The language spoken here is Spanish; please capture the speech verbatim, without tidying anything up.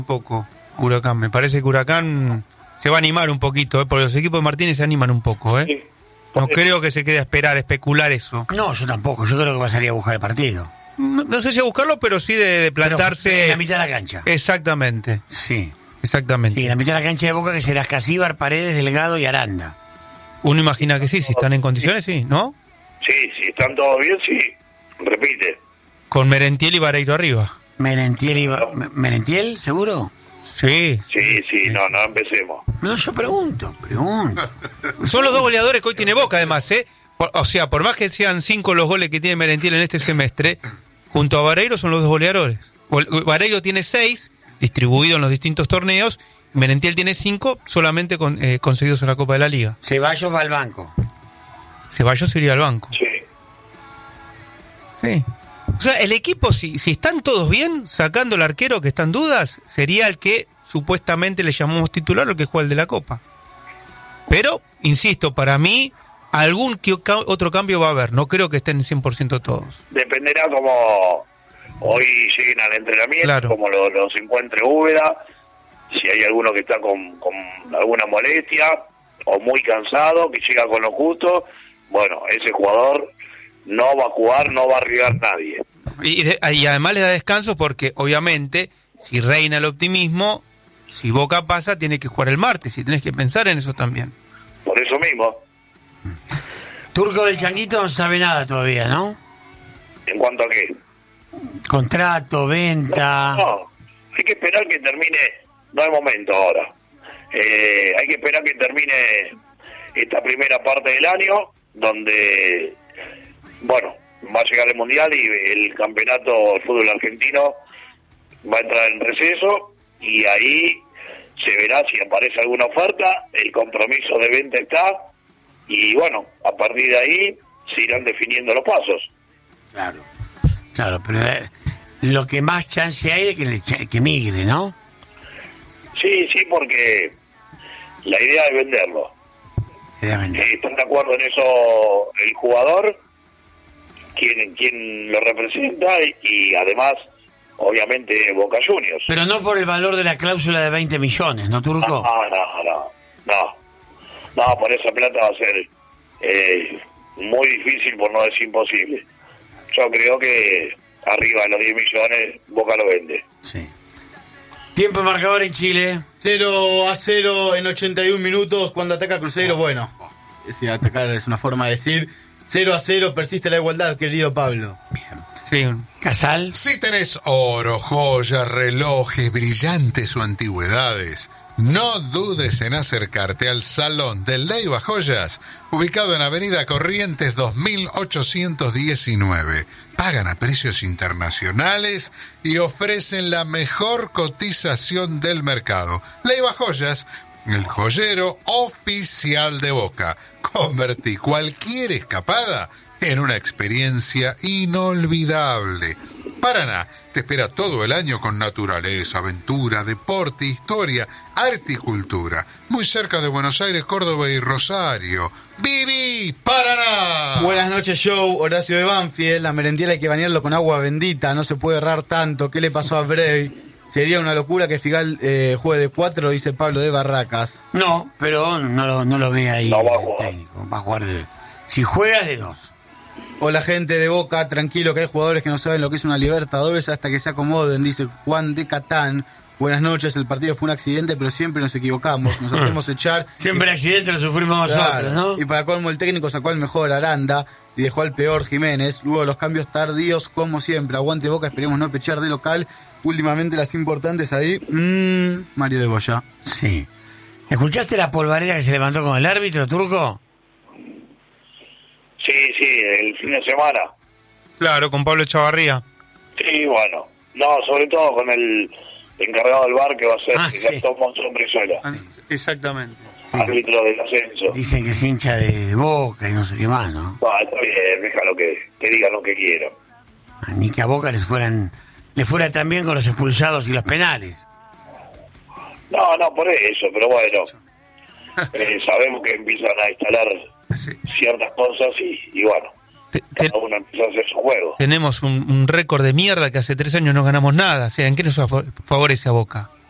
Un poco, Huracán. Me parece que Huracán se va a animar un poquito, ¿eh? Porque los equipos de Martínez se animan un poco, ¿eh? Sí. No creo que se quede a esperar, a especular eso. No, yo tampoco. Yo creo que va a salir a buscar el partido. No, no sé si a buscarlo, pero sí de, de plantarse... Pero en la mitad de la cancha. Exactamente. Sí. Exactamente. Sí, en la mitad de la cancha de Boca, que será Casíbar, Paredes, Delgado y Aranda. Uno imagina que sí, si están en condiciones, sí, ¿no? Sí, si están todos bien, sí. Repite. Con Merentiel y Vareiro arriba. Merentiel y... Va- ¿Merentiel, seguro? Sí. Sí, sí, no, no empecemos. No, yo pregunto, pregunto. Son los dos goleadores que hoy tiene Boca, además, ¿eh? Por- o sea, por más que sean cinco los goles que tiene Merentiel en este semestre, junto a Vareiro son los dos goleadores. Gol- Vareiro tiene seis, distribuidos en los distintos torneos. Merentiel tiene cinco, solamente con, eh, conseguidos en la Copa de la Liga. Ceballos va al banco. Ceballos iría al banco. Sí. Sí. O sea, el equipo, si, si están todos bien, sacando el arquero que está en dudas, sería el que supuestamente le llamamos titular o el que juega el de la Copa. Pero, insisto, para mí, algún que- otro cambio va a haber. No creo que estén cien por ciento todos. Dependerá como hoy lleguen al entrenamiento, Claro. como lo- los encuentre Úbeda, si hay alguno que está con, con alguna molestia o muy cansado, que llega con lo justo, bueno, ese jugador no va a jugar, no va a arriesgar nadie. Y, de- y además le da descanso porque, obviamente, si reina el optimismo, si Boca pasa, tiene que jugar el martes y tenés que pensar en eso también. Por eso mismo, Turco del Changuito no sabe nada todavía, ¿no? en cuanto a qué. Contrato, venta... No, hay que esperar que termine, no es momento ahora. Eh, hay que esperar que termine esta primera parte del año, donde, bueno, va a llegar el Mundial y el campeonato del fútbol argentino va a entrar en receso, y ahí se verá si aparece alguna oferta, el compromiso de venta está, y bueno, a partir de ahí se irán definiendo los pasos. Claro, claro, pero eh, lo que más chance hay de que, le cha- que migre, ¿no? Sí, sí, porque la idea es venderlo. Era vender. Eh, ¿Están de acuerdo en eso el jugador? ¿Quién, quién lo representa? Y, y además, obviamente, Boca Juniors. Pero no por el valor de la cláusula de veinte millones, ¿no, Turco? No, no, no, no. No, por esa plata va a ser eh, muy difícil, por no decir imposible. Yo creo que arriba de los diez millones, Boca lo vende. Sí. Tiempo marcador en Chile. cero a cero en ochenta y un minutos cuando ataca Cruzeiro. Bueno, si atacar es una forma de decir. cero a cero persiste la igualdad, querido Pablo. Sí. Casal. Si tenés oro, joyas, relojes, brillantes o antigüedades, no dudes en acercarte al Salón de Leiva Joyas, ubicado en Avenida Corrientes dos mil ochocientos diecinueve. Pagan a precios internacionales y ofrecen la mejor cotización del mercado. Leiva Joyas, el joyero oficial de Boca. Convertí cualquier escapada en una experiencia inolvidable. Paraná te espera todo el año con naturaleza, aventura, deporte, historia, arte y cultura. Muy cerca de Buenos Aires, Córdoba y Rosario. ¡Viví Paraná! Buenas noches, show. Horacio de Banfield. La Merentiel hay que bañarlo con agua bendita. No se puede errar tanto. ¿Qué le pasó a Brey? Sería una locura que Figal eh, juegue de cuatro, dice Pablo de Barracas. No, pero no lo, no lo ve ahí. No va a el jugar. técnico. Va a jugar de... Si juegas de dos. Hola, gente de Boca. Tranquilo que hay jugadores que no saben lo que es una Libertadores hasta que se acomoden, dice Juan de Catán. Buenas noches. El partido fue un accidente, pero siempre nos equivocamos. Nos hacemos echar. Siempre el accidente lo sufrimos nosotros, Claro. ¿no? Y para colmo, el técnico sacó al mejor Aranda y dejó al peor Jiménez. Luego los cambios tardíos, como siempre. Aguante Boca, esperemos no pechar de local. Últimamente las importantes ahí. Mmm, Mario de Goya. Sí. ¿Escuchaste la polvareda que se levantó con el árbitro, Turco? Sí, sí, el fin de semana. Claro, con Pablo Chavarría. Sí, bueno. No, sobre todo con el encargado del bar, que va a ser Ah, sí. Gastón Monzón Brizuela, Exactamente. árbitro del ascenso. Dicen que es hincha de Boca y no sé qué más, ¿no? Ah, está bien, déjalo que, que digan lo que quieran. Ni que a Boca les fueran... Le fuera también con los expulsados y los penales. No, no, por eso, pero bueno. Eh, sabemos que empiezan a instalar Sí. ciertas cosas y, y bueno, Te- te- cada uno empieza a hacer su juego. tenemos un, un récord de mierda que hace tres años no ganamos nada. O sea, ¿en qué nos fa- favorece a Boca?